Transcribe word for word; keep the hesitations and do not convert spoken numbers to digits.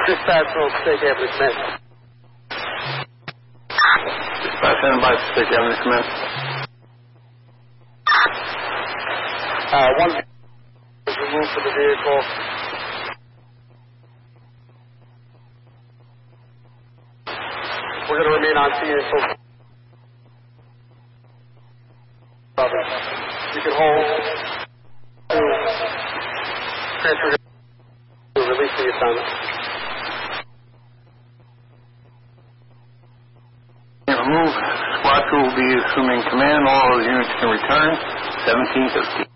Dispatch on State Avenue Command. Dispatch standing by State Avenue Command. Uh, one is removed from the vehicle. We're going to remain on scene until you can hold to transfer to release the assignment. Move. Squad two will be assuming command. All those units can return. seventeen fifty.